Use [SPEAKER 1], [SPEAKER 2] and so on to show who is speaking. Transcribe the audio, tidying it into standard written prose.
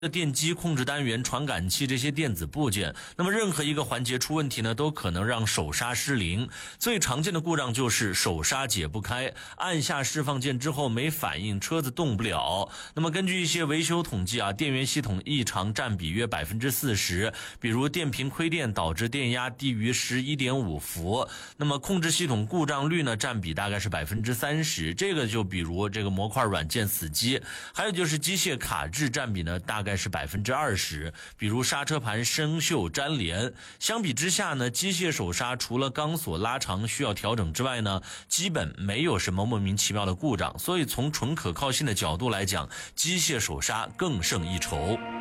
[SPEAKER 1] 的电机、控制单元、传感器这些电子部件，那么任何一个环节出问题呢，都可能让手刹失灵。最常见的故障就是手刹解不开，按下释放键之后没反应，车子动不了。那么根据一些维修统计啊，电源系统异常占比约 40%， 比如电瓶亏电导致电压低于 11.5 伏。那么控制系统故障率呢，占比大概是 30%， 这个就比如这个模块软件死机，还有就是机械卡滞占比呢，大概是 20%， 比如刹车盘生锈粘连。相比之下呢，机械手刹除了钢索拉长需要调整之外呢，基本没有什么莫名其妙的故障，所以从纯可靠性的角度来讲，机械手刹更胜一筹。